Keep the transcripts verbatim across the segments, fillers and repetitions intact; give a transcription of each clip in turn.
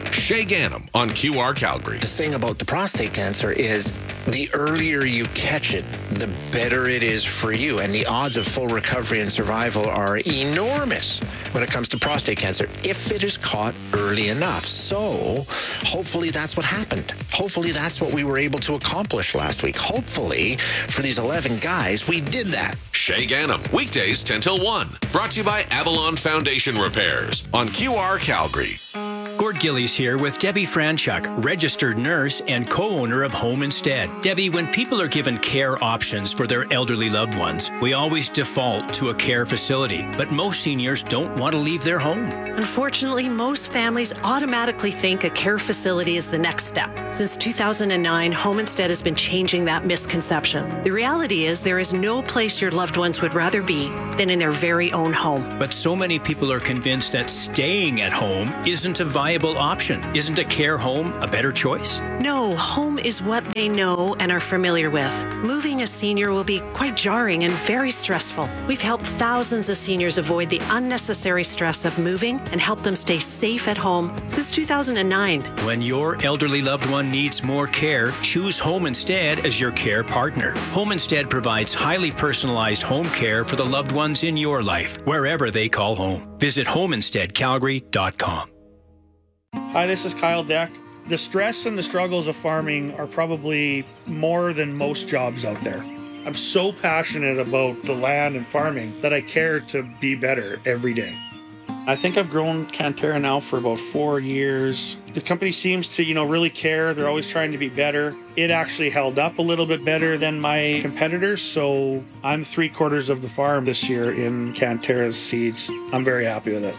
Shay Ganem on Q R Calgary. The thing about the prostate cancer is the earlier you catch it, the better it is for you. And the odds of full recovery and survival are enormous when it comes to prostate cancer if it is caught early enough. So hopefully that's what happened. Hopefully that's what we were able to accomplish last week. Hopefully for these eleven guys, we did that. Shay Ganem, weekdays ten till one. Brought to you by Avalon Foundation Repairs on Q R Calgary. Gord Gillies here with Debbie Franchuk, registered nurse and co-owner of Home Instead. Debbie, when people are given care options for their elderly loved ones, we always default to a care facility, but most seniors don't want to leave their home. Unfortunately, most families automatically think a care facility is the next step. Since two thousand nine, Home Instead has been changing that misconception. The reality is there is no place your loved ones would rather be than in their very own home. But so many people are convinced that staying at home isn't a viable option. Isn't a care home a better choice? No, home is what they know and are familiar with. Moving a senior will be quite jarring and very stressful. We've helped thousands of seniors avoid the unnecessary stress of moving and help them stay safe at home since two thousand nine. When your elderly loved one needs more care, choose Home Instead as your care partner. Home Instead provides highly personalized home care for the loved ones in your life, wherever they call home. Visit home instead calgary dot com. Hi, this is Kyle Deck. The stress and the struggles of farming are probably more than most jobs out there. I'm so passionate about the land and farming that I care to be better every day. I think I've grown Cantera now for about four years. The company seems to, you know, really care. They're always trying to be better. It actually held up a little bit better than my competitors, so I'm three quarters of the farm this year in Cantera's seeds. I'm very happy with it.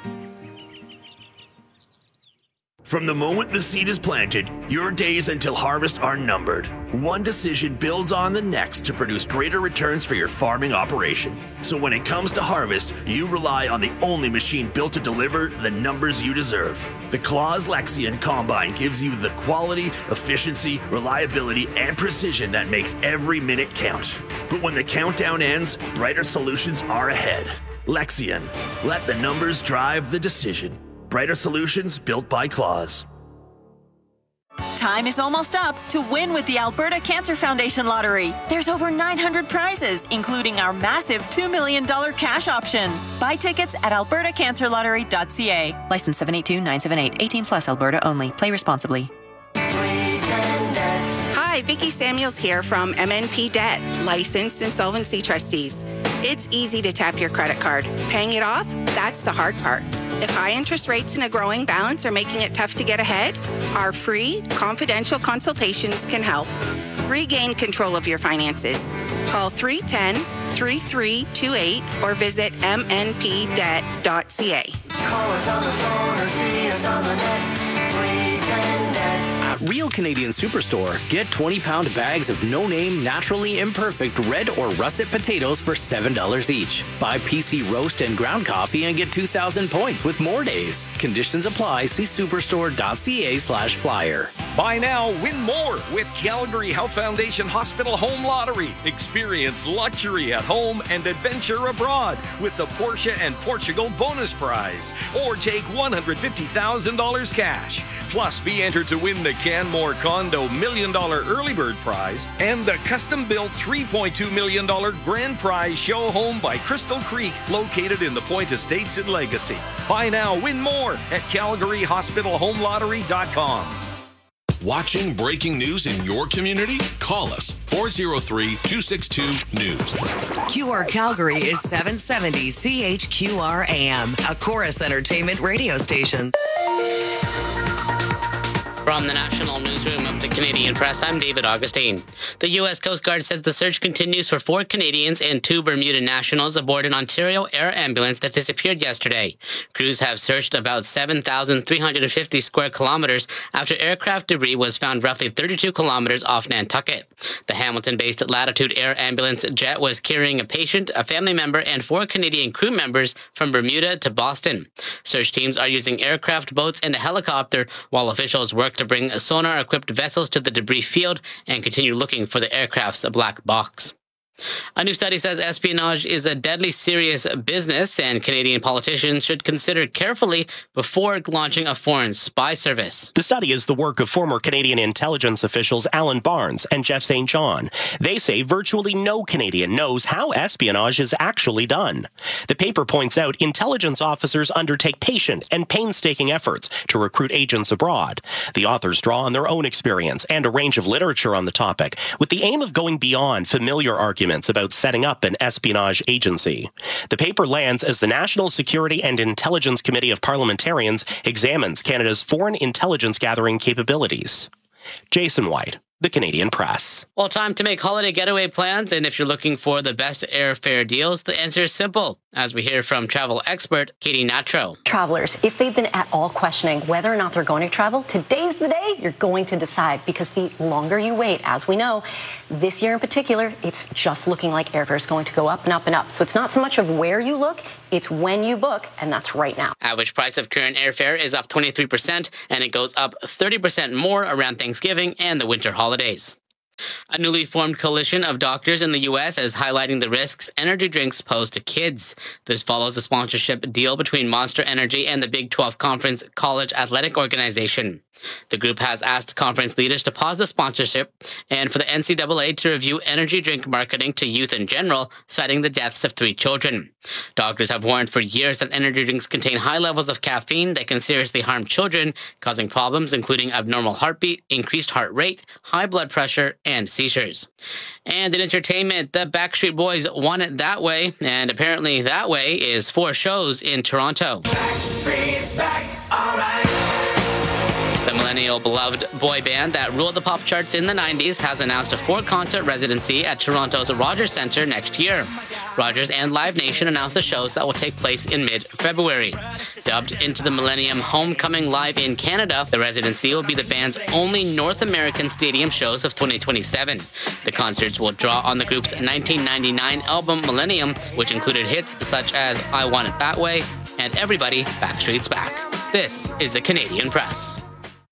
From the moment the seed is planted, your days until harvest are numbered. One decision builds on the next to produce greater returns for your farming operation. So when it comes to harvest, you rely on the only machine built to deliver the numbers you deserve. The Claas Lexion Combine gives you the quality, efficiency, reliability, and precision that makes every minute count. But when the countdown ends, brighter solutions are ahead. Lexion. Let the numbers drive the decision. Brighter solutions built by Claas. Time is almost up to win with the Alberta Cancer Foundation Lottery. There's over nine hundred prizes, including our massive two million dollars cash option. Buy tickets at alberta cancer lottery dot c a. License seven eight two nine seven eight. eighteen plus Alberta only. Play responsibly. Hi, Vicki Samuels here from M N P Debt, licensed insolvency trustees. It's easy to tap your credit card. Paying it off, that's the hard part. If high interest rates and a growing balance are making it tough to get ahead, our free, confidential consultations can help. Regain control of your finances. Call three one zero, three three two eight or visit m n p debt dot c a. Call us on the phone or see us on the net. three ten net. At Real Canadian Superstore, get twenty pound bags of no-name, naturally imperfect red or russet potatoes for seven dollars each. Buy P C roast and ground coffee and get two thousand points with more days. Conditions apply. See superstore dot c a slash flyer. Buy now, win more with Calgary Health Foundation Hospital Home Lottery. Experience luxury at home and adventure abroad with the Porsche and Portugal bonus prize. Or take one hundred fifty thousand dollars cash. Plus, be entered to win the Canmore Condo Million Dollar Early Bird Prize and the custom-built three point two million dollars Grand Prize Show Home by Crystal Creek, located in the Point Estates in Legacy. Buy now, win more at calgary hospital home lottery dot com. Watching breaking news in your community? Call us four oh three, two six two, news. Q R Calgary is seven seventy C H Q R A M, a Chorus Entertainment radio station. From the National Newsroom of the Canadian Press, I'm David Augustine. The U S Coast Guard says the search continues for four Canadians and two Bermuda nationals aboard an Ontario air ambulance that disappeared yesterday. Crews have searched about seven thousand three hundred fifty square kilometers after aircraft debris was found roughly thirty-two kilometers off Nantucket. The Hamilton-based Latitude Air Ambulance jet was carrying a patient, a family member, and four Canadian crew members from Bermuda to Boston. Search teams are using aircraft, boats, and a helicopter while officials work to bring sonar-equipped vessels to the debris field and continue looking for the aircraft's black box. A new study says espionage is a deadly serious business, and Canadian politicians should consider carefully before launching a foreign spy service. The study is the work of former Canadian intelligence officials Alan Barnes and Jeff Saint John. They say virtually no Canadian knows how espionage is actually done. The paper points out intelligence officers undertake patient and painstaking efforts to recruit agents abroad. The authors draw on their own experience and a range of literature on the topic, with the aim of going beyond familiar arguments about setting up an espionage agency. The paper lands as the National Security and Intelligence Committee of Parliamentarians examines Canada's foreign intelligence gathering capabilities. Jason White, The Canadian Press. Well, time to make holiday getaway plans, and if you're looking for the best airfare deals, the answer is simple, as we hear from travel expert Katie Natro. Travelers, if they've been at all questioning whether or not they're going to travel, today's the day you're going to decide, because the longer you wait, as we know, this year in particular, it's just looking like airfare is going to go up and up and up. So it's not so much of where you look, it's when you book, and that's right now. Average price of current airfare is up twenty-three percent, and it goes up thirty percent more around Thanksgiving and the winter holidays. A newly formed coalition of doctors in the U S is highlighting the risks energy drinks pose to kids. This follows a sponsorship deal between Monster Energy and the Big twelve Conference College Athletic Organization. The group has asked conference leaders to pause the sponsorship and for the N C double A to review energy drink marketing to youth in general, citing the deaths of three children. Doctors have warned for years that energy drinks contain high levels of caffeine that can seriously harm children, causing problems including abnormal heartbeat, increased heart rate, high blood pressure, and seizures. And in entertainment, the Backstreet Boys want it that way, and apparently that way is four shows in Toronto. Backstreet's back, all right. The millennial beloved boy band that ruled the pop charts in the nineties has announced a four-concert residency at Toronto's Rogers Centre next year. Rogers and Live Nation announced the shows that will take place in mid-February. Dubbed Into the Millennium Homecoming Live in Canada, the residency will be the band's only North American stadium shows of twenty twenty-seven. The concerts will draw on the group's nineteen ninety-nine album Millennium, which included hits such as I Want It That Way and Everybody, Backstreet's Back. This is the Canadian Press.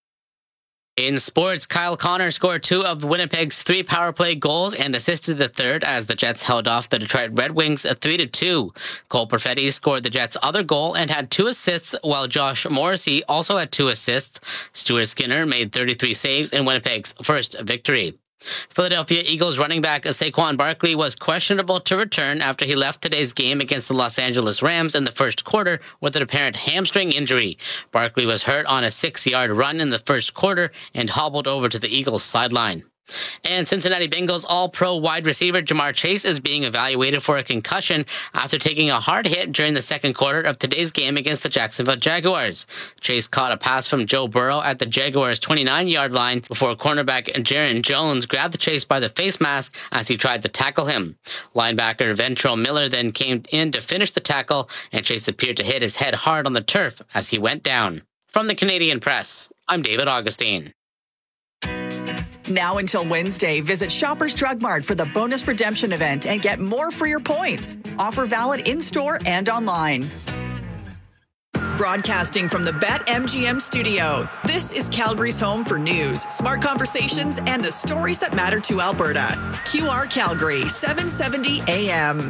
In sports, Kyle Connor scored two of Winnipeg's three power play goals and assisted the third as the Jets held off the Detroit Red Wings three to two. Cole Perfetti scored the Jets' other goal and had two assists, while Josh Morrissey also had two assists. Stuart Skinner made thirty-three saves in Winnipeg's first victory. Philadelphia Eagles running back Saquon Barkley was questionable to return after he left today's game against the Los Angeles Rams in the first quarter with an apparent hamstring injury. Barkley was hurt on a six-yard run in the first quarter and hobbled over to the Eagles' sideline. And Cincinnati Bengals All-Pro wide receiver Jamar Chase is being evaluated for a concussion after taking a hard hit during the second quarter of today's game against the Jacksonville Jaguars. Chase caught a pass from Joe Burrow at the Jaguars' twenty-nine-yard line before cornerback Jaron Jones grabbed Chase by the face mask as he tried to tackle him. Linebacker Ventrell Miller then came in to finish the tackle, and Chase appeared to hit his head hard on the turf as he went down. From the Canadian Press, I'm David Augustine. Now until Wednesday, visit Shoppers Drug Mart for the bonus redemption event and get more for your points. Offer valid in-store and online. Broadcasting from the BetMGM studio, this is Calgary's home for news, smart conversations, and the stories that matter to Alberta. Q R Calgary, seven seventy A M.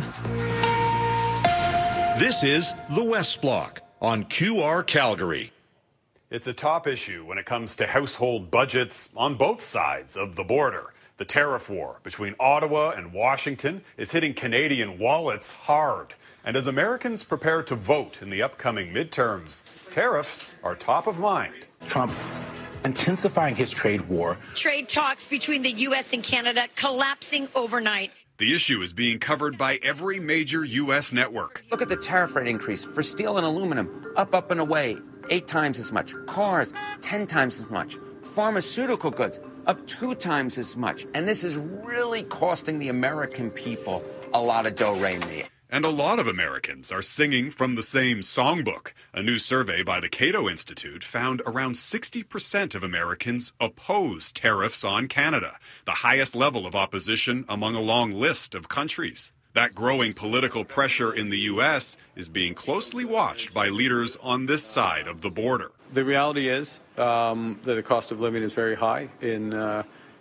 This is The West Block on Q R Calgary. It's a top issue when it comes to household budgets on both sides of the border. The tariff war between Ottawa and Washington is hitting Canadian wallets hard. And as Americans prepare to vote in the upcoming midterms, tariffs are top of mind. Trump intensifying his trade war. Trade talks between the U S and Canada collapsing overnight. The issue is being covered by every major U S network. Look at the tariff rate increase for steel and aluminum, up, up, and away, eight times as much. Cars, ten times as much. Pharmaceutical goods, up two times as much. And this is really costing the American people a lot of do-re-mi. And a lot of Americans are singing from the same songbook. A new survey by the Cato Institute found around sixty percent of Americans oppose tariffs on Canada, the highest level of opposition among a long list of countries. That growing political pressure in the U S is being closely watched by leaders on this side of the border. The reality is um, that the cost of living is very high in uh,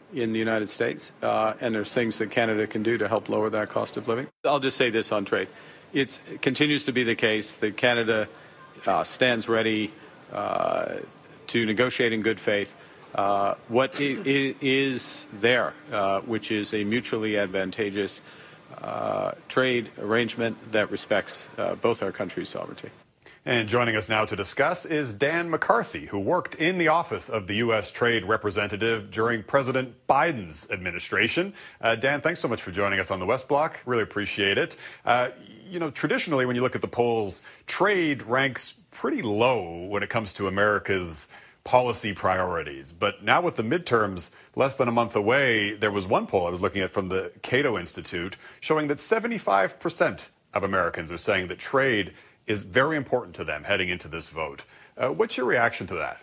in the United States, uh, and there's things that Canada can do to help lower that cost of living. I'll just say this on trade. It's, it continues to be the case that Canada uh, stands ready uh, to negotiate in good faith uh, what I- is there, uh, which is a mutually advantageous uh, trade arrangement that respects uh, both our countries' sovereignty. And joining us now to discuss is Dan McCarthy, who worked in the office of the U S Trade Representative during President Biden's administration. Uh, Dan, thanks so much for joining us on the West Block. Really appreciate it. Uh, you know, traditionally, when you look at the polls, trade ranks pretty low when it comes to America's policy priorities. But now with the midterms less than a month away, there was one poll I was looking at from the Cato Institute showing that seventy-five percent of Americans are saying that trade is very important to them heading into this vote. Uh, what's your reaction to that?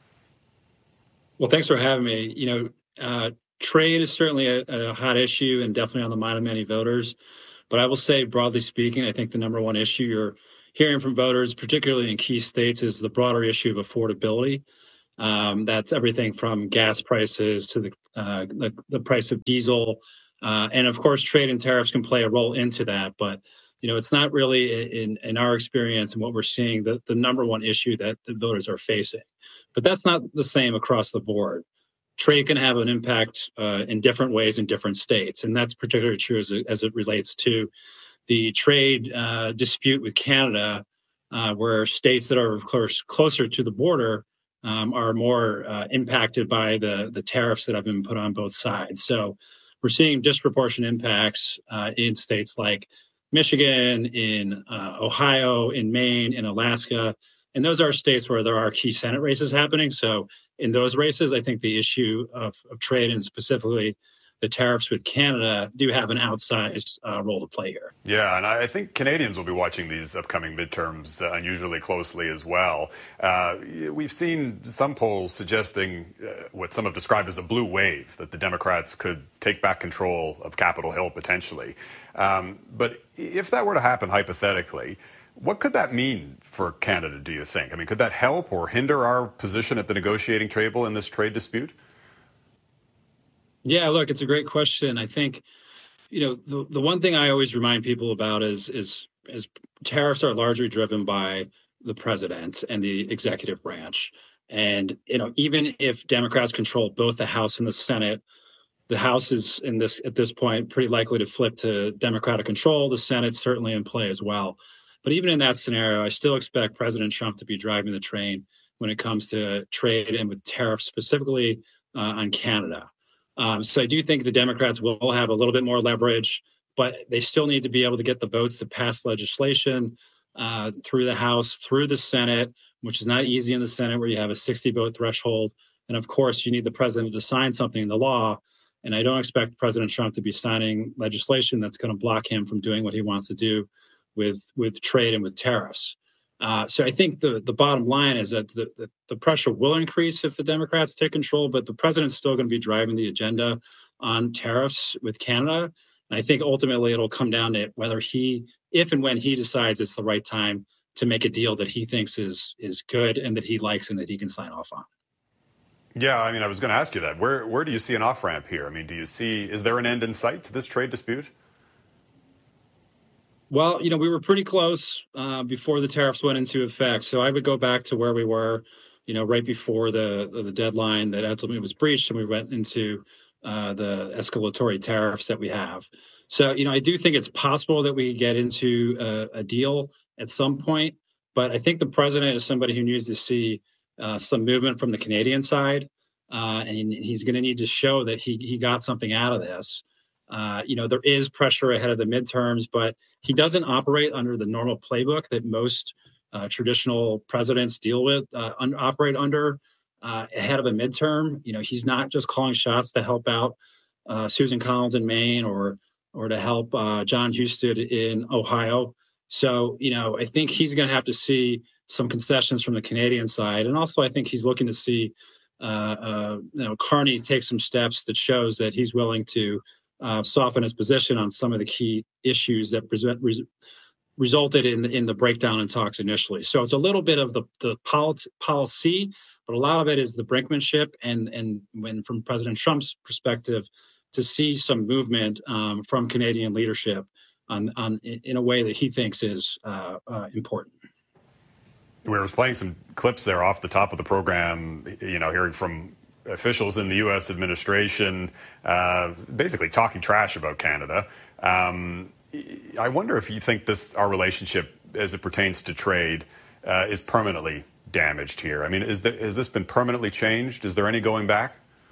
Well, thanks for having me. You know, uh, trade is certainly a, a hot issue and definitely on the mind of many voters. But I will say, broadly speaking, I think the number one issue you're hearing from voters, particularly in key states, is the broader issue of affordability. Um, that's everything from gas prices to the uh, the, the price of diesel. Uh, and of course, trade and tariffs can play a role into that. But you know, it's not really in, in our experience and what we're seeing the, the number one issue that the voters are facing. But that's not the same across the board. Trade can have an impact uh, in different ways in different states. And that's particularly true as it, as it relates to the trade uh, dispute with Canada, uh, where states that are, of course, closer to the border um, are more uh, impacted by the, the tariffs that have been put on both sides. So we're seeing disproportionate impacts uh, in states like Michigan, in uh, Ohio, in Maine, in Alaska. And those are states where there are key Senate races happening. So in those races, I think the issue of, of trade and specifically the tariffs with Canada do have an outsized uh, role to play here. Yeah, and I think Canadians will be watching these upcoming midterms uh, unusually closely as well. Uh, we've seen some polls suggesting uh, what some have described as a blue wave, that the Democrats could take back control of Capitol Hill potentially. Um, but if that were to happen hypothetically, what could that mean for Canada, do you think? I mean, could that help or hinder our position at the negotiating table in this trade dispute? Yeah, look, it's a great question. I think, you know, the, the one thing I always remind people about is, is, is tariffs are largely driven by the president and the executive branch. And, you know, even if Democrats control both the House and the Senate, the House is in this at this point pretty likely to flip to Democratic control. The Senate's certainly in play as well. But even in that scenario, I still expect President Trump to be driving the train when it comes to trade and with tariffs specifically uh, on Canada. Um, so I do think the Democrats will have a little bit more leverage, but they still need to be able to get the votes to pass legislation uh, through the House, through the Senate, which is not easy in the Senate where you have a sixty vote threshold. And of course, you need the president to sign something in the law. And I don't expect President Trump to be signing legislation that's going to block him from doing what he wants to do with, with trade and with tariffs. Uh, so I think the, the bottom line is that the, the, the pressure will increase if the Democrats take control, but the president's still going to be driving the agenda on tariffs with Canada. And I think ultimately it'll come down to whether he, if and when he decides it's the right time to make a deal that he thinks is is good and that he likes and that he can sign off on. Yeah, I mean, I was going to ask you that. Where where do you see an off-ramp here? I mean, do you see, is there an end in sight to this trade dispute? Well, you know, we were pretty close uh, before the tariffs went into effect. So I would go back to where we were, you know, right before the the deadline that ultimately was breached, and we went into uh, the escalatory tariffs that we have. So, you know, I do think it's possible that we get into a, a deal at some point, but I think the president is somebody who needs to see uh, some movement from the Canadian side, uh, and he's going to need to show that he he got something out of this. Uh, you know, there is pressure ahead of the midterms, but he doesn't operate under the normal playbook that most uh, traditional presidents deal with, uh, un- operate under uh, ahead of a midterm. You know, he's not just calling shots to help out uh, Susan Collins in Maine or or to help uh, John Husted in Ohio. So, you know, I think he's going to have to see some concessions from the Canadian side. And also, I think he's looking to see, uh, uh, you know, Carney take some steps that shows that he's willing to Uh, soften his position on some of the key issues that present, res- resulted in in the breakdown in talks initially. So it's a little bit of the the polit- policy, but a lot of it is the brinkmanship, and and when from President Trump's perspective, to see some movement um, from Canadian leadership on on in a way that he thinks is uh, uh, important. We were playing some clips there off the top of the program, you know, hearing from officials in the U S administration, uh, basically talking trash about Canada. Um, I wonder if you think this, our relationship as it pertains to trade, uh, is permanently damaged here. I mean, is there, has this been permanently changed? Is there any going back?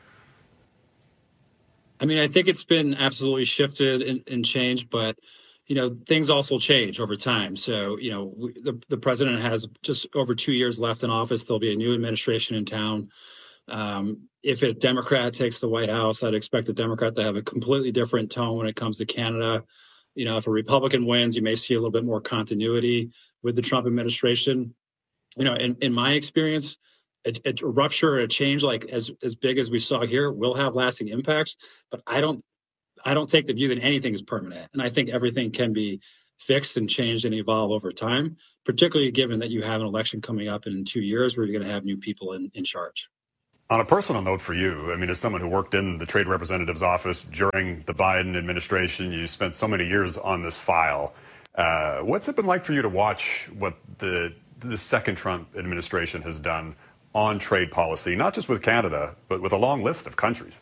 I mean, I think it's been absolutely shifted and, and changed, but you know, things also change over time. So, you know, we, the, the president has just over two years left in office. There'll be a new administration in town. Um, if a Democrat takes the White House, I'd expect the Democrat to have a completely different tone when it comes to Canada. You know, if a Republican wins, you may see a little bit more continuity with the Trump administration. You know, in, in my experience, a, a rupture or a change like as, as big as we saw here will have lasting impacts, but I don't I don't take the view that anything is permanent. And I think everything can be fixed and changed and evolve over time, particularly given that you have an election coming up in two years where you're going to have new people in, in charge. On a personal note for you, I mean, as someone who worked in the trade representative's office during the Biden administration, you spent so many years on this file. Uh, what's it been like for you to watch what the, the second Trump administration has done on trade policy, not just with Canada, but with a long list of countries?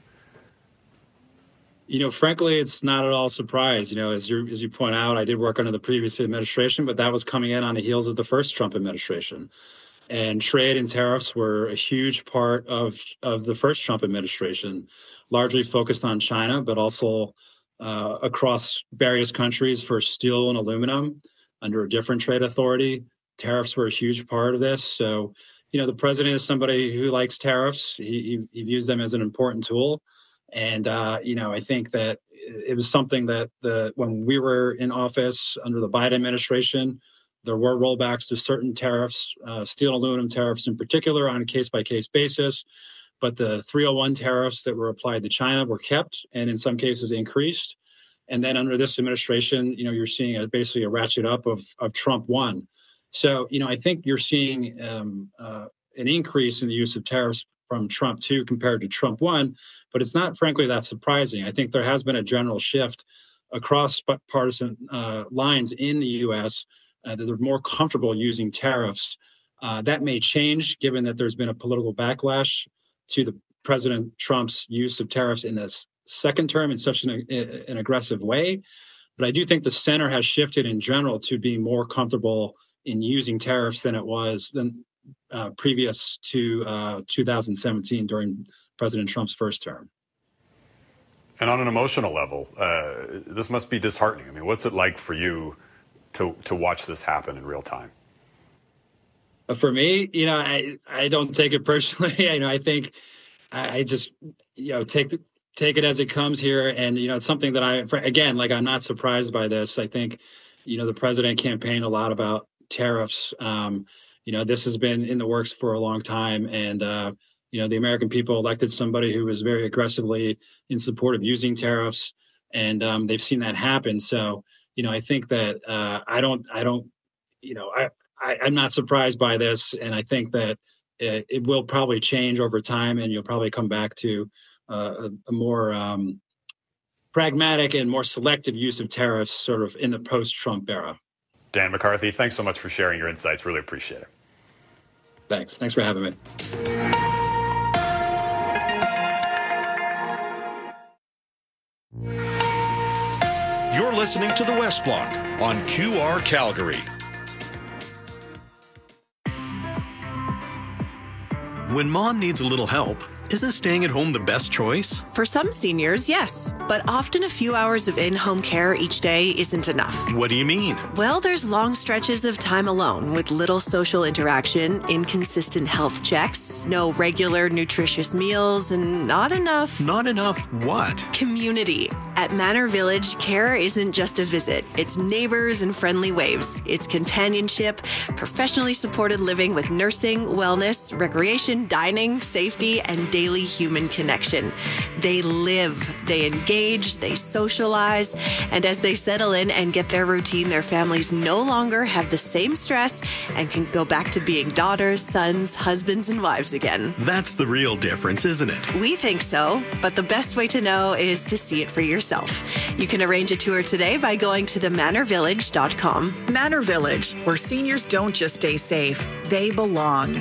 You know, frankly, it's not at all a surprise. You know, as you as you point out, I did work under the previous administration, but that was coming in on the heels of the first Trump administration. And trade and tariffs were a huge part of, of the first Trump administration, largely focused on China, but also uh, across various countries for steel and aluminum under a different trade authority. Tariffs were a huge part of this. So, you know, the president is somebody who likes tariffs. He, he, he views them as an important tool. And, uh, you know, I think that it was something that the when we were in office under the Biden administration, there were rollbacks to certain tariffs, uh, steel and aluminum tariffs in particular, on a case-by-case basis. But the three oh one tariffs that were applied to China were kept and in some cases increased. And then under this administration, you know, you're seeing a, basically a ratchet up of, of Trump one. So, you know, I think you're seeing um, uh, an increase in the use of tariffs from Trump two compared to Trump one. But it's not, frankly, that surprising. I think there has been a general shift across partisan uh, lines in the U S uh, that they're more comfortable using tariffs. Uh, that may change given that there's been a political backlash to the President Trump's use of tariffs in this second term in such an, an aggressive way. But I do think the center has shifted in general to being more comfortable in using tariffs than it was than uh, previous to uh, two thousand seventeen during President Trump's first term. And on an emotional level, uh, this must be disheartening. I mean, what's it like for you to to watch this happen in real time? For me, you know, I, I don't take it personally. you know, I think I, I just, you know, take the, take it as it comes here. And, you know, it's something that I, again, like, I'm not surprised by this. I think, you know, the president campaigned a lot about tariffs. Um, you know, this has been in the works for a long time. And, uh, you know, the American people elected somebody who was very aggressively in support of using tariffs. And um, they've seen that happen. So, you know, I think that uh, I don't, I don't, you know, I, I, I'm not surprised by this. And I think that it, it will probably change over time. And you'll probably come back to uh, a, a more um, pragmatic and more selective use of tariffs sort of in the post-Trump era. Dan McCarthy, thanks so much for sharing your insights. Really appreciate it. Thanks. Thanks for having me. You're listening to the West Block on Q R Calgary. When mom needs a little help, isn't staying at home the best choice? For some seniors, yes. But often a few hours of in-home care each day isn't enough. What do you mean? Well, there's long stretches of time alone with little social interaction, inconsistent health checks, no regular nutritious meals, and not enough... Not enough what? Community. At Manor Village, care isn't just a visit. It's neighbors and friendly waves. It's companionship, professionally supported living with nursing, wellness, recreation, dining, safety, and daily daily human connection. They live, they engage, they socialize, and as they settle in and get their routine, their families no longer have the same stress and can go back to being daughters, sons, husbands, and wives again. That's the real difference, isn't it? We think so, but the best way to know is to see it for yourself. You can arrange a tour today by going to the manor village dot com. Manor Village, where seniors don't just stay safe, they belong.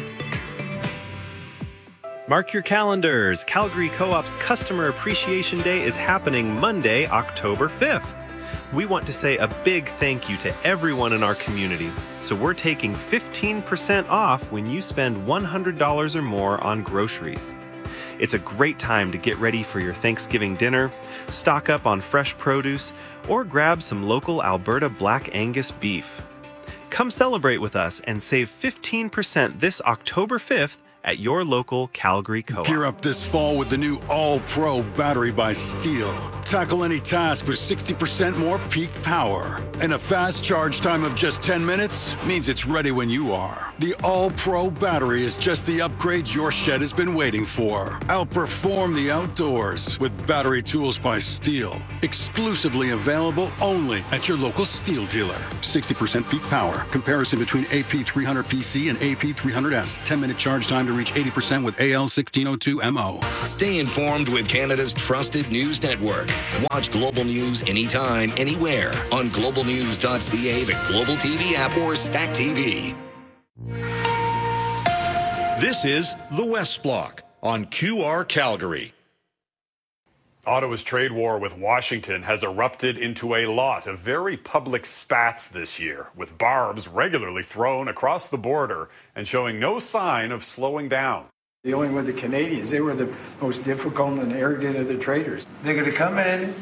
Mark your calendars. Calgary Co-op's Customer Appreciation Day is happening Monday, October fifth. We want to say a big thank you to everyone in our community. So we're taking fifteen percent off when you spend one hundred dollars or more on groceries. It's a great time to get ready for your Thanksgiving dinner, stock up on fresh produce, or grab some local Alberta Black Angus beef. Come celebrate with us and save fifteen percent this October fifth at your local Calgary Co-op. Gear up this fall with the new All-Pro battery by Steel. Tackle any task with sixty percent more peak power. And a fast charge time of just ten minutes means it's ready when you are. The All-Pro battery is just the upgrade your shed has been waiting for. Outperform the outdoors with battery tools by Steel. Exclusively available only at your local Steel dealer. sixty percent peak power. Comparison between A P three hundred P C and A P three hundred S. ten minute charge time to reach eighty percent with A L sixteen oh two M O. Stay informed with Canada's trusted news network. Watch Global News anytime, anywhere on global news dot c a, the Global T V app, or Stack T V. This is The West Block on Q R Calgary. Ottawa's trade war with Washington has erupted into a lot of very public spats this year, with barbs regularly thrown across the border and showing no sign of slowing down. Dealing with the Canadians, they were the most difficult and arrogant of the traders. They're going to come in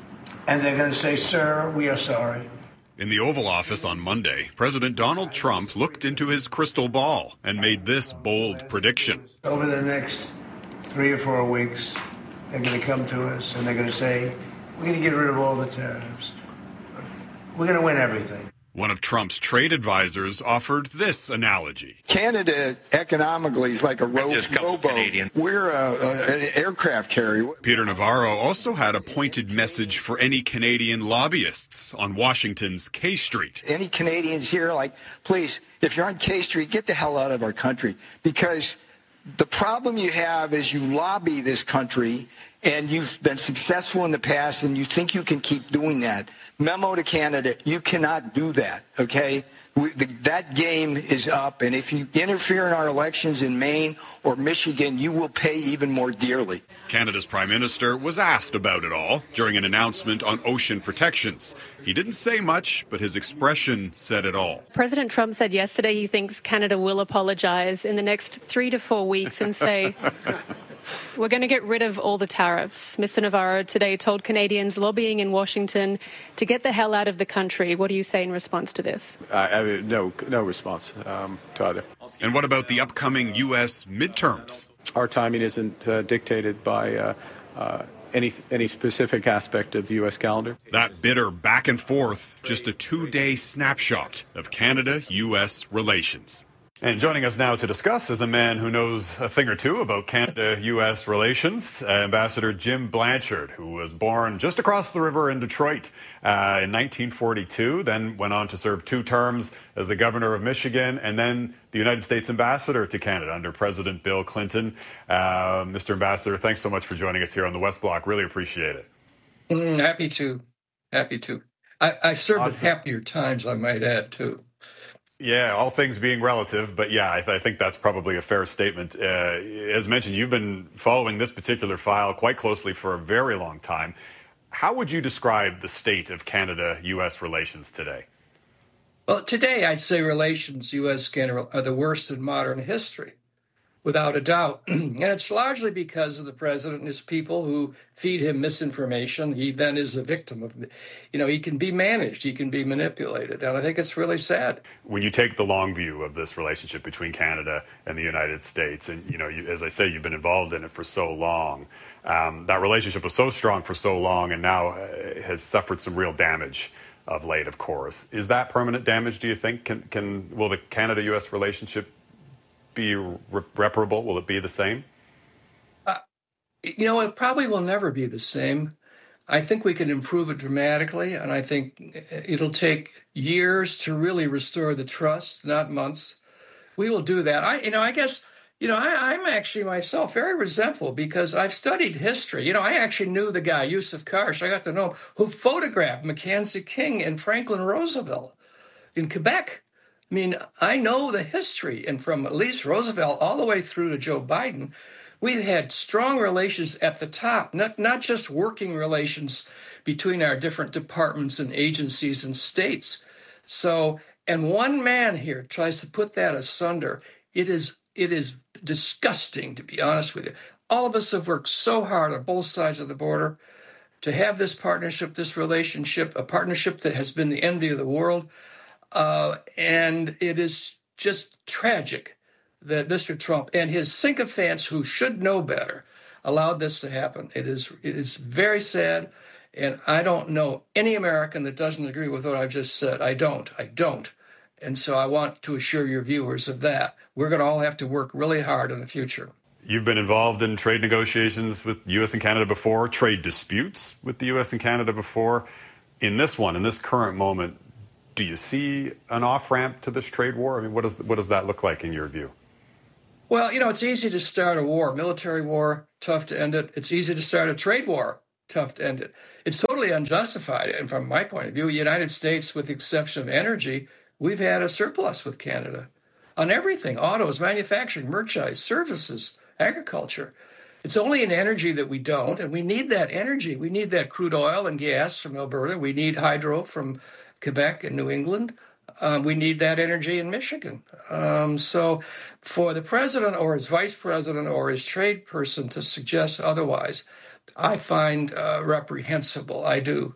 and they're going to say, "Sir, we are sorry." In the Oval Office on Monday, President Donald Trump looked into his crystal ball and made this bold prediction. Over the next three or four weeks, they're going to come to us and they're going to say, "We're going to get rid of all the tariffs. We're going to win everything." One of Trump's trade advisors offered this analogy. Canada economically is like a ro- rowboat. We're a, a, an aircraft carrier. Peter Navarro also had a pointed message for any Canadian lobbyists on Washington's K Street. Any Canadians here, like, please, if you're on K Street, get the hell out of our country. Because the problem you have is you lobby this country and you've been successful in the past and you think you can keep doing that. Memo to Canada, you cannot do that, okay? We, the, that game is up, and if you interfere in our elections in Maine or Michigan, you will pay even more dearly. Canada's Prime Minister was asked about it all during an announcement on ocean protections. He didn't say much, but his expression said it all. President Trump said yesterday he thinks Canada will apologize in the next three to four weeks and say, we're going to get rid of all the tariffs. Mister Navarro today told Canadians lobbying in Washington to get the hell out of the country. What do you say in response to this? Uh, I mean, no, no response um, to either. And what about the upcoming U S midterms? Our timing isn't uh, dictated by uh, uh, any any specific aspect of the U S calendar. That bitter back and forth, just a two-day snapshot of Canada-U S relations. And joining us now to discuss is a man who knows a thing or two about Canada-U S relations, uh, Ambassador Jim Blanchard, who was born just across the river in Detroit uh, in nineteen forty-two, then went on to serve two terms as the governor of Michigan, and then the United States ambassador to Canada under President Bill Clinton. Uh, Mister Ambassador, thanks so much for joining us here on the West Block. Really appreciate it. Mm, happy to. Happy to. I, I served Awesome. at happier times, I might add, too. Yeah, all things being relative, but yeah, I, th- I think that's probably a fair statement. Uh, as mentioned, you've been following this particular file quite closely for a very long time. How would you describe the state of Canada-U S relations today? Well, today I'd say relations U S Canada are the worst in modern history, without a doubt. And it's largely because of the president and his people who feed him misinformation. He then is a victim of, you know, he can be managed, he can be manipulated. And I think it's really sad. When you take the long view of this relationship between Canada and the United States, and, you know, you, as I say, you've been involved in it for so long, um, that relationship was so strong for so long and now uh, has suffered some real damage of late, of course. Is that permanent damage, do you think? Can, can will the Canada-U S relationship be re- reparable? Will it be the same? Uh, You know, it probably will never be the same. I think we can improve it dramatically, and I think it'll take years to really restore the trust, not months. We will do that. I, you know, I guess, you know, I, I'm actually myself very resentful because I've studied history. You know, I actually knew the guy, Yusuf Karsh, I got to know him, who photographed Mackenzie King and Franklin Roosevelt in Quebec. I mean, I know the history, and from at least Roosevelt all the way through to Joe Biden, we've had strong relations at the top, not, not just working relations between our different departments and agencies and states. So, and one man here tries to put that asunder. It is, it is disgusting, to be honest with you. All of us have worked so hard on both sides of the border to have this partnership, this relationship, a partnership that has been the envy of the world. Uh, and it is just tragic that Mister Trump and his sycophants, who should know better, allowed this to happen. It is it is very sad, and I don't know any American that doesn't agree with what I've just said. I don't. I don't. And so I want to assure your viewers of that. We're going to all have to work really hard in the future. You've been involved in trade negotiations with U S and Canada before, trade disputes with the U S and Canada before. In this one, in this current moment, do you see an off-ramp to this trade war? I mean, what does what does that look like in your view? Well, you know, it's easy to start a war, military war, tough to end it. It's easy to start a trade war, tough to end it. It's totally unjustified. And from my point of view, the United States, with the exception of energy, we've had a surplus with Canada on everything: autos, manufacturing, merchandise, services, agriculture. It's only in energy that we don't, and we need that energy. We need that crude oil and gas from Alberta. We need hydro from Quebec and New England. Um, we need that energy in Michigan. Um, so for the president or his vice president or his trade person to suggest otherwise, I find uh, reprehensible. I do.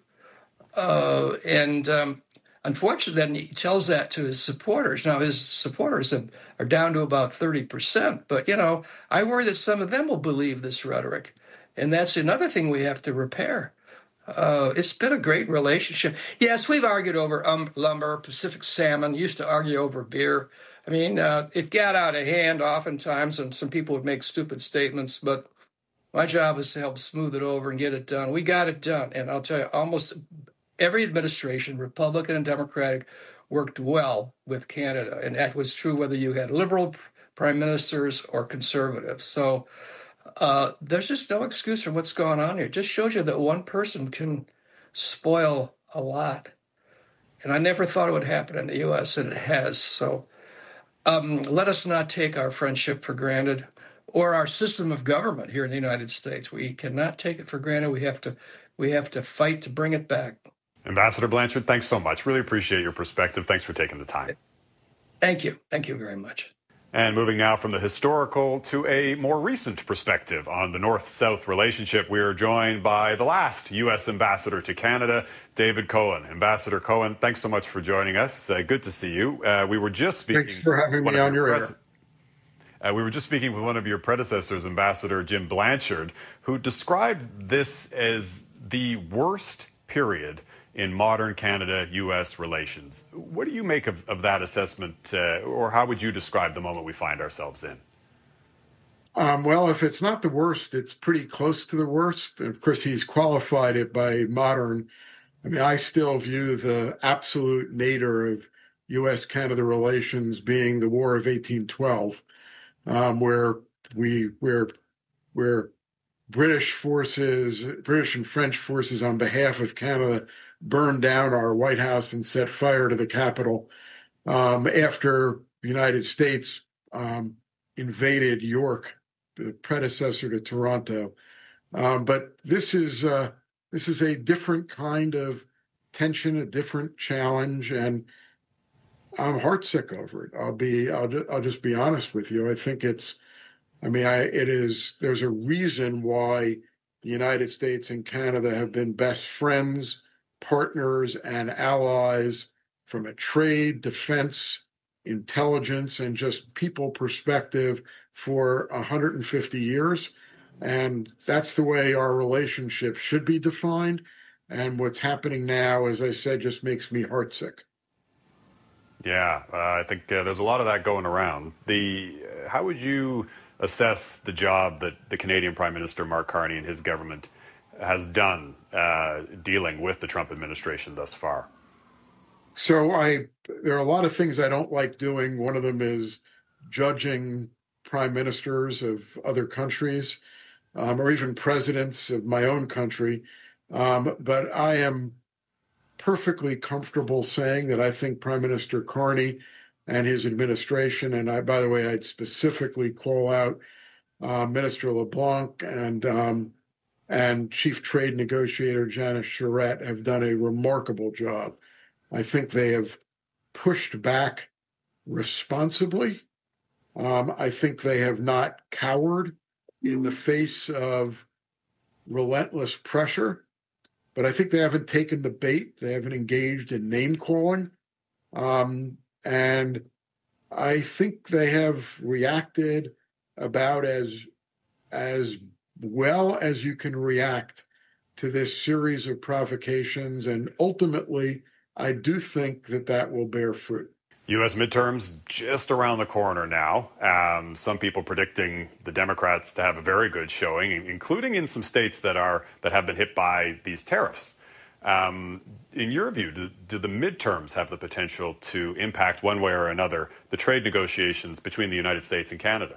Uh, and um, unfortunately, then he tells that to his supporters. Now, his supporters have, are down to about thirty percent. But, you know, I worry that some of them will believe this rhetoric. And that's another thing we have to repair. Uh, it's been a great relationship. Yes, we've argued over um, lumber, Pacific salmon, used to argue over beer. I mean, uh, it got out of hand oftentimes, and some people would make stupid statements, but my job is to help smooth it over and get it done. We got it done. And I'll tell you, almost every administration, Republican and Democratic, worked well with Canada. And that was true whether you had liberal prime ministers or conservative. So Uh, there's just no excuse for what's going on here. It just shows you that one person can spoil a lot. And I never thought it would happen in the U S, and it has. So um, let us not take our friendship for granted or our system of government here in the United States. We cannot take it for granted. We have to, we have to fight to bring it back. Ambassador Blanchard, thanks so much. Really appreciate your perspective. Thanks for taking the time. Thank you. Thank you very much. And moving now from the historical to a more recent perspective on the North-South relationship, we are joined by the last U S ambassador to Canada, David Cohen. Ambassador Cohen, thanks so much for joining us. Uh, good to see you. Uh, we were just speaking. Thanks for having me on your air. Uh, we were just speaking with one of your predecessors, Ambassador Jim Blanchard, who described this as the worst period in modern Canada-U S relations. What do you make of, of that assessment, uh, or how would you describe the moment we find ourselves in? Um, well, if it's not the worst, it's pretty close to the worst. And of course, he's qualified it by modern. I mean, I still view the absolute nadir of U S Canada relations being the War of eighteen twelve, um, where we where where British forces, British and French forces on behalf of Canada burned down our White House and set fire to the Capitol um, after the United States um, invaded York, the predecessor to Toronto. Um, but this is uh, this is a different kind of tension, a different challenge, and I'm heartsick over it. I'll be I'll, ju- I'll just be honest with you. I think it's I mean I it is there's a reason why the United States and Canada have been best friends, partners, and allies from a trade, defense, intelligence, and just people perspective for one hundred fifty years. And that's the way our relationship should be defined. And what's happening now, as I said, just makes me heartsick. Yeah, uh, I think uh, there's a lot of that going around. The uh, how would you assess the job that the Canadian Prime Minister Mark Carney and his government has done uh, dealing with the Trump administration thus far? So I, there are a lot of things I don't like doing. One of them is judging prime ministers of other countries, um, or even presidents of my own country. Um, but I am perfectly comfortable saying that I think Prime Minister Carney and his administration, and I, by the way, I'd specifically call out uh, Minister LeBlanc and um, and Chief Trade Negotiator Janice Charette have done a remarkable job. I think they have pushed back responsibly. Um, I think they have not cowered in the face of relentless pressure, but I think they haven't taken the bait. They haven't engaged in name calling. Um, and I think they have reacted about as, as well as you can react to this series of provocations. And ultimately, I do think that that will bear fruit. U S midterms just around the corner now. Um, some people predicting the Democrats to have a very good showing, including in some states that are that have been hit by these tariffs. Um, in your view, do, do the midterms have the potential to impact one way or another the trade negotiations between the United States and Canada?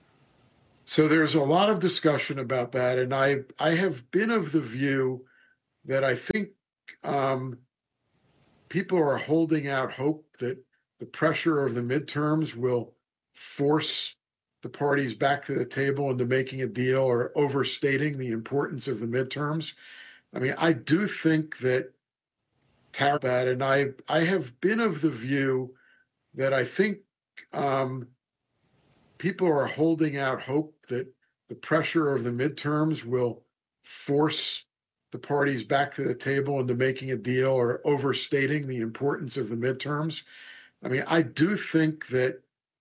So there's a lot of discussion about that, and I I have been of the view that I think um, people are holding out hope that the pressure of the midterms will force the parties back to the table into making a deal or overstating the importance of the midterms. I mean, I do think that tariff, and I, I have been of the view that I think um, people are holding out hope that the pressure of the midterms will force the parties back to the table into making a deal or overstating the importance of the midterms. I mean, I do think that